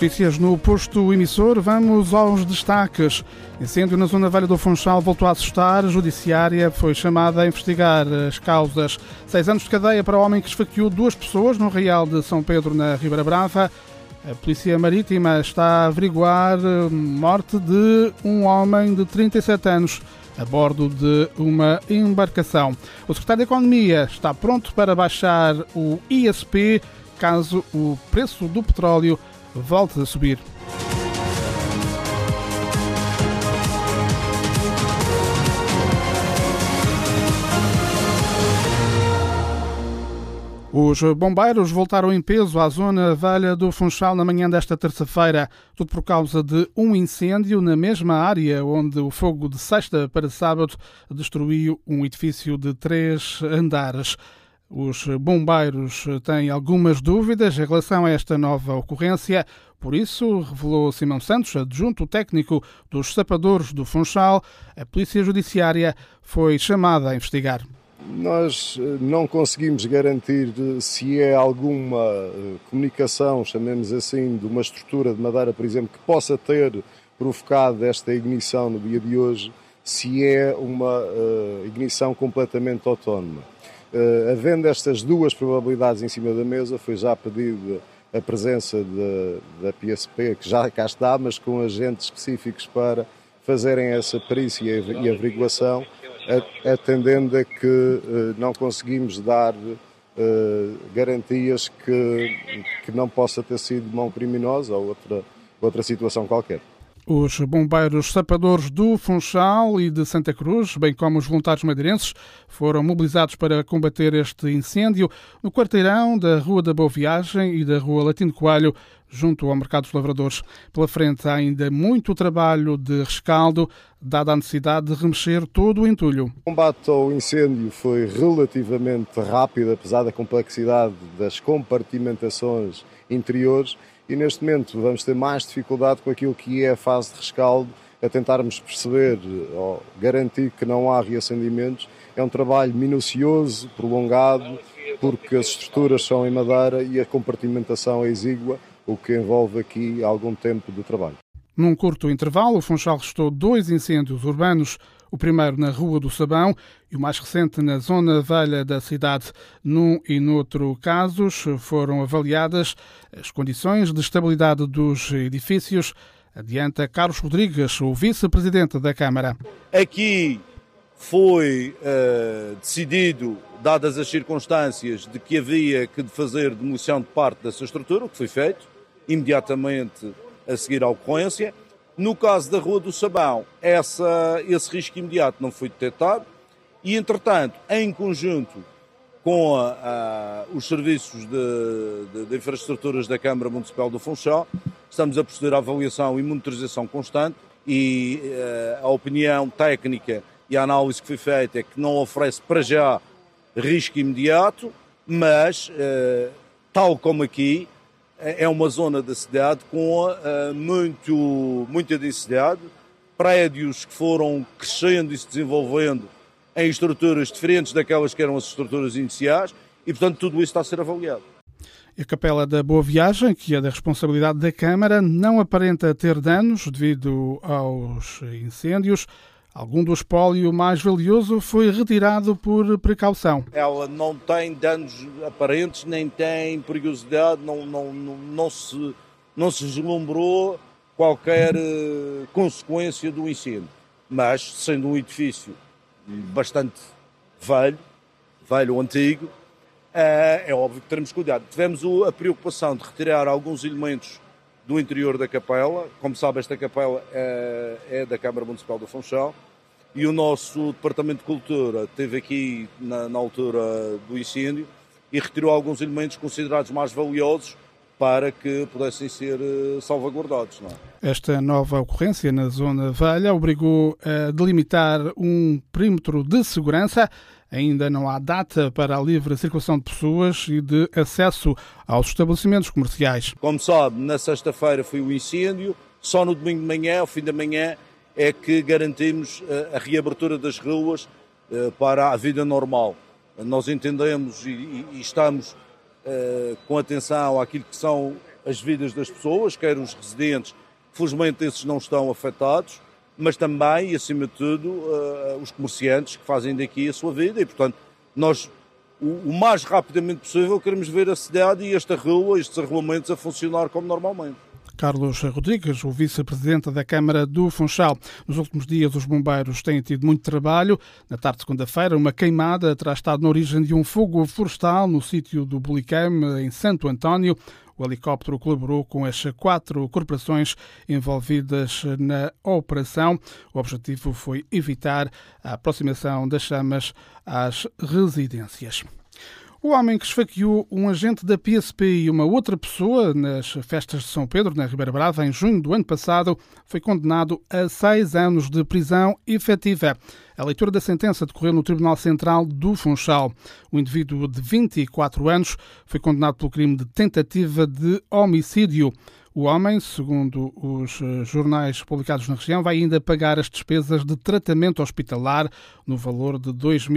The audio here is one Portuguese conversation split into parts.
Notícias no posto emissor, vamos aos destaques. Incêndio na zona velha do Funchal voltou a assustar. A Judiciária foi chamada a investigar as causas. 6 anos de cadeia para o homem que esfaqueou 2 pessoas no Real de São Pedro, na Ribeira Brava. A Polícia Marítima está a averiguar a morte de um homem de 37 anos a bordo de uma embarcação. O Secretário de Economia está pronto para baixar o ISP caso o preço do petróleo volte a subir. Os bombeiros voltaram em peso à zona velha do Funchal na manhã desta terça-feira, tudo por causa de um incêndio na mesma área onde o fogo de sexta para sábado destruiu um edifício de 3 andares. Os bombeiros têm algumas dúvidas em relação a esta nova ocorrência, por isso, revelou Simão Santos, adjunto técnico dos sapadores do Funchal, a Polícia Judiciária foi chamada a investigar. Nós não conseguimos garantir se é alguma comunicação, chamemos assim, de uma estrutura de madeira, por exemplo, que possa ter provocado esta ignição no dia de hoje, se é uma ignição completamente autónoma. Havendo estas duas probabilidades em cima da mesa, foi já pedida a presença da PSP, que já cá está, mas com agentes específicos para fazerem essa perícia e averiguação, atendendo a que não conseguimos dar garantias que não possa ter sido mão criminosa ou outra situação qualquer. Os bombeiros sapadores do Funchal e de Santa Cruz, bem como os voluntários madeirenses, foram mobilizados para combater este incêndio no quarteirão da Rua da Boa Viagem e da Rua Latino Coelho, junto ao Mercado dos Lavradores. Pela frente há ainda muito trabalho de rescaldo, dada a necessidade de remexer todo o entulho. O combate ao incêndio foi relativamente rápido, apesar da complexidade das compartimentações interiores, e neste momento vamos ter mais dificuldade com aquilo que é a fase de rescaldo, a tentarmos perceber ou garantir que não há reacendimentos. É um trabalho minucioso, prolongado, porque as estruturas são em madeira e a compartimentação é exígua, o que envolve aqui algum tempo de trabalho. Num curto intervalo, o Funchal registrou 2 incêndios urbanos, o primeiro na Rua do Sabão e o mais recente na zona velha da cidade. Num e noutro casos foram avaliadas as condições de estabilidade dos edifícios, adianta Carlos Rodrigues, o vice-presidente da Câmara. Aqui foi decidido, dadas as circunstâncias, de que havia que fazer demolição de parte dessa estrutura, o que foi feito, imediatamente a seguir à ocorrência. No caso da Rua do Sabão, esse risco imediato não foi detectado e, entretanto, em conjunto com os serviços de infraestruturas da Câmara Municipal do Funchal, estamos a proceder à avaliação e monitorização constante e a opinião técnica e a análise que foi feita é que não oferece para já risco imediato, mas, tal como aqui, é uma zona da cidade com muita densidade, prédios que foram crescendo e se desenvolvendo em estruturas diferentes daquelas que eram as estruturas iniciais e, portanto, tudo isso está a ser avaliado. A Capela da Boa Viagem, que é da responsabilidade da Câmara, não aparenta ter danos devido aos incêndios. Algum do espólio mais valioso foi retirado por precaução. Ela não tem danos aparentes, nem tem perigosidade, não se vislumbrou qualquer consequência do incêndio. Mas, sendo um edifício bastante velho, antigo, é óbvio que teremos cuidado. Tivemos a preocupação de retirar alguns elementos do interior da capela. Como sabe, esta capela é da Câmara Municipal do Funchal e o nosso Departamento de Cultura esteve aqui na altura do incêndio e retirou alguns elementos considerados mais valiosos para que pudessem ser salvaguardados. Não é? Esta nova ocorrência na Zona Velha obrigou a delimitar um perímetro de segurança. Ainda não há data para a livre circulação de pessoas e de acesso aos estabelecimentos comerciais. Como sabe, na sexta-feira foi o incêndio, só no domingo de manhã, ao fim da manhã, é que garantimos a reabertura das ruas para a vida normal. Nós entendemos e estamos com atenção àquilo que são as vidas das pessoas, quer os residentes, felizmente esses não estão afetados, mas também, e acima de tudo, os comerciantes que fazem daqui a sua vida e, portanto, nós, o mais rapidamente possível, queremos ver a cidade e esta rua, estes arruamentos a funcionar como normalmente. Carlos Rodrigues, o vice-presidente da Câmara do Funchal. Nos últimos dias, os bombeiros têm tido muito trabalho. Na tarde de segunda-feira, uma queimada terá estado na origem de um fogo florestal no sítio do Bulicame, em Santo António. O helicóptero colaborou com as 4 corporações envolvidas na operação. O objetivo foi evitar a aproximação das chamas às residências. O homem que esfaqueou um agente da PSP e uma outra pessoa nas festas de São Pedro, na Ribeira Brava, em junho do ano passado, foi condenado a 6 anos de prisão efetiva. A leitura da sentença decorreu no Tribunal Central do Funchal. O indivíduo de 24 anos foi condenado pelo crime de tentativa de homicídio. O homem, segundo os jornais publicados na região, vai ainda pagar as despesas de tratamento hospitalar no valor de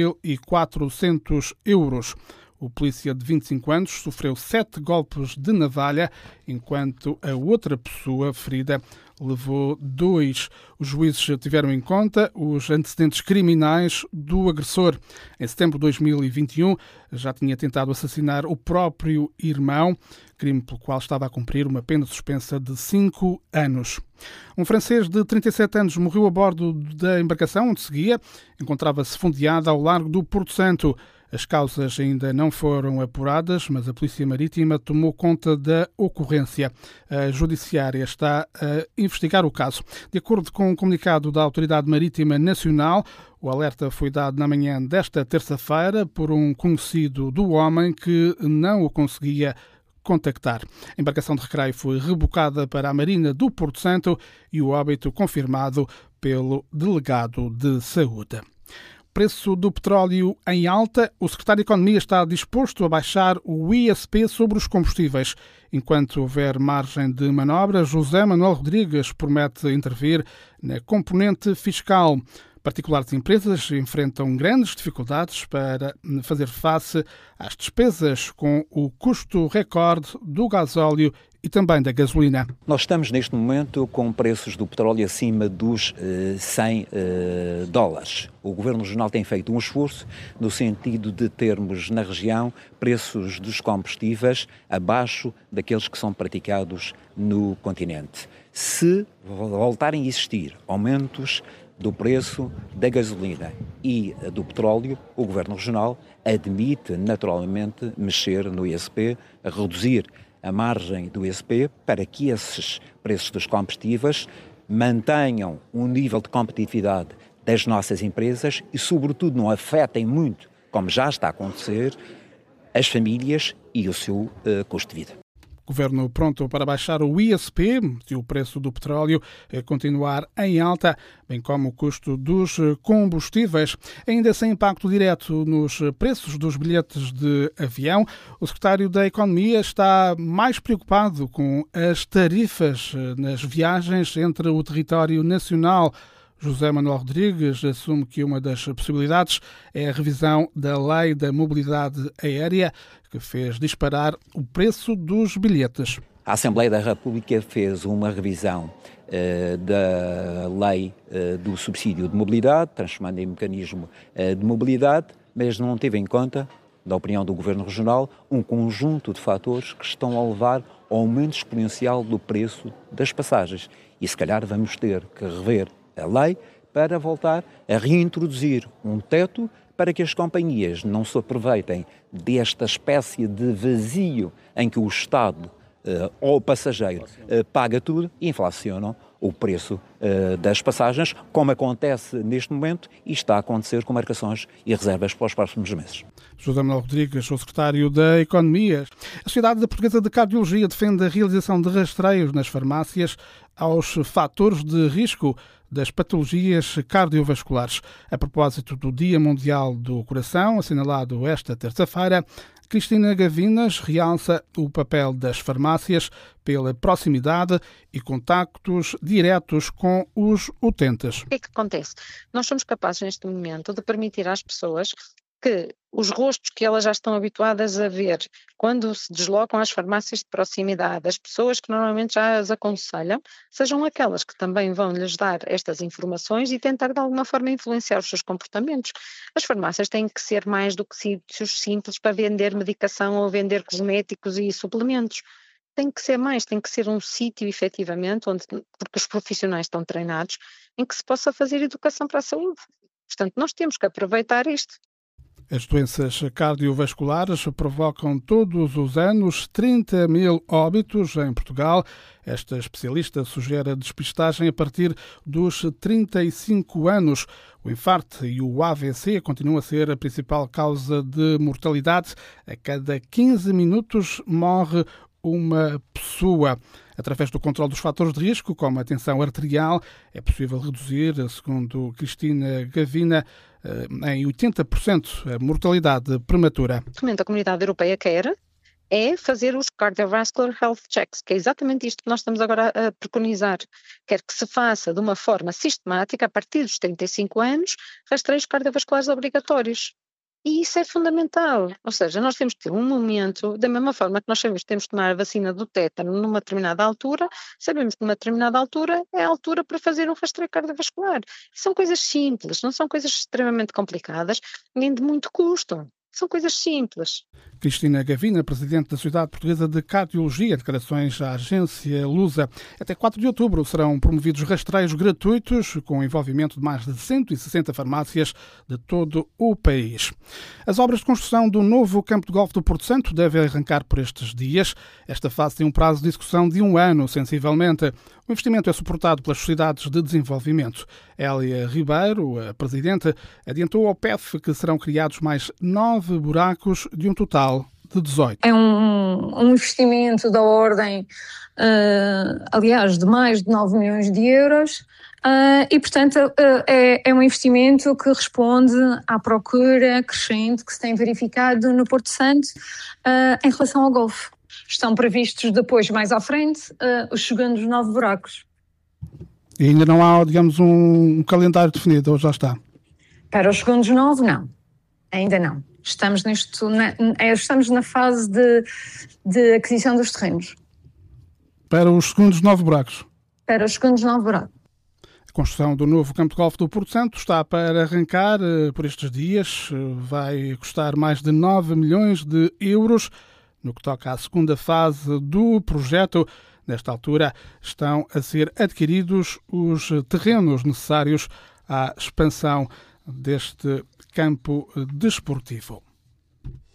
2.400 euros. O polícia de 25 anos sofreu 7 golpes de navalha, enquanto a outra pessoa ferida levou 2. Os juízes tiveram em conta os antecedentes criminais do agressor. Em setembro de 2021, já tinha tentado assassinar o próprio irmão, crime pelo qual estava a cumprir uma pena suspensa de 5 anos. Um francês de 37 anos morreu a bordo da embarcação onde seguia. Encontrava-se fundeada ao largo do Porto Santo. As causas ainda não foram apuradas, mas a Polícia Marítima tomou conta da ocorrência. A Judiciária está a investigar o caso. De acordo com um comunicado da Autoridade Marítima Nacional, o alerta foi dado na manhã desta terça-feira por um conhecido do homem que não o conseguia contactar. A embarcação de recreio foi rebocada para a Marina do Porto Santo e o óbito confirmado pelo delegado de saúde. Preço do petróleo em alta. O secretário de Economia está disposto a baixar o ISP sobre os combustíveis. Enquanto houver margem de manobra, José Manuel Rodrigues promete intervir na componente fiscal. Particulares empresas enfrentam grandes dificuldades para fazer face às despesas com o custo recorde do gasóleo e também da gasolina. Nós estamos neste momento com preços do petróleo acima dos 100 dólares. O Governo Regional tem feito um esforço no sentido de termos na região preços dos combustíveis abaixo daqueles que são praticados no continente. Se voltarem a existir aumentos do preço da gasolina e do petróleo, o Governo Regional admite naturalmente mexer no ISP, reduzir a margem do ISP para que esses preços dos combustíveis mantenham um nível de competitividade das nossas empresas e, sobretudo, não afetem muito, como já está a acontecer, as famílias e o seu custo de vida. Governo pronto para baixar o ISP e o preço do petróleo continuar em alta, bem como o custo dos combustíveis. Ainda sem impacto direto nos preços dos bilhetes de avião, o secretário da Economia está mais preocupado com as tarifas nas viagens entre o território nacional. José Manuel Rodrigues assume que uma das possibilidades é a revisão da Lei da Mobilidade Aérea, que fez disparar o preço dos bilhetes. A Assembleia da República fez uma revisão da Lei do Subsídio de Mobilidade, transformando em mecanismo de mobilidade, mas não teve em conta, da opinião do Governo Regional, um conjunto de fatores que estão a levar ao aumento exponencial do preço das passagens. E se calhar vamos ter que rever a lei para voltar a reintroduzir um teto para que as companhias não se aproveitem desta espécie de vazio em que o Estado ou o passageiro paga tudo e inflacionam o preço das passagens, como acontece neste momento e está a acontecer com marcações e reservas para os próximos meses. José Manuel Rodrigues, o secretário da Economia. A Sociedade Portuguesa de Cardiologia defende a realização de rastreios nas farmácias aos fatores de risco das patologias cardiovasculares. A propósito do Dia Mundial do Coração, assinalado esta terça-feira, Cristina Gavinas realça o papel das farmácias pela proximidade e contactos diretos com os utentes. O que é que acontece? Nós somos capazes neste momento de permitir às pessoas que os rostos que elas já estão habituadas a ver quando se deslocam às farmácias de proximidade, as pessoas que normalmente já as aconselham, sejam aquelas que também vão lhes dar estas informações e tentar de alguma forma influenciar os seus comportamentos. As farmácias têm que ser mais do que sítios simples para vender medicação ou vender cosméticos e suplementos. Tem que ser mais, tem que ser um sítio efetivamente, porque os profissionais estão treinados, em que se possa fazer educação para a saúde. Portanto, nós temos que aproveitar isto. As doenças cardiovasculares provocam todos os anos 30 mil óbitos em Portugal. Esta especialista sugere a despistagem a partir dos 35 anos. O infarto e o AVC continuam a ser a principal causa de mortalidade. A cada 15 minutos morre uma pessoa. Através do controle dos fatores de risco, como a tensão arterial, é possível reduzir, segundo Cristina Gavina, em 80% a mortalidade prematura. A Comunidade Europeia quer é fazer os Cardiovascular Health Checks, que é exatamente isto que nós estamos agora a preconizar. Quer que se faça de uma forma sistemática, a partir dos 35 anos, rastreios cardiovasculares obrigatórios. E isso é fundamental, ou seja, nós temos que ter um momento, da mesma forma que nós sabemos que temos que tomar a vacina do tétano numa determinada altura, sabemos que numa determinada altura é a altura para fazer um rastreio cardiovascular. São coisas simples, não são coisas extremamente complicadas, nem de muito custo. São coisas simples. Cristina Gavina, presidente da Sociedade Portuguesa de Cardiologia, declarações à agência Lusa. Até 4 de outubro serão promovidos rastreios gratuitos com o envolvimento de mais de 160 farmácias de todo o país. As obras de construção do novo campo de golfe do Porto Santo devem arrancar por estes dias. Esta fase tem um prazo de execução de 1 ano, sensivelmente. O investimento é suportado pelas sociedades de desenvolvimento. Hélia Ribeiro, a presidente, adiantou ao PEF que serão criados mais 9 buracos de um total de 18. É um investimento da ordem, aliás, de mais de 9 milhões de euros e, portanto, é um investimento que responde à procura crescente que se tem verificado no Porto Santo em relação ao golfe. Estão previstos depois, mais à frente, os segundos 9 buracos. E ainda não há, digamos, um calendário definido, ou já está? Para os segundos 9, não. Ainda não. Estamos na fase de aquisição dos terrenos. Para os segundos 9 buracos? Para os segundos 9 buracos. A construção do novo campo de golfe do Porto Santo está para arrancar por estes dias. Vai custar mais de 9 milhões de euros. No que toca à segunda fase do projeto, nesta altura estão a ser adquiridos os terrenos necessários à expansão deste campo desportivo.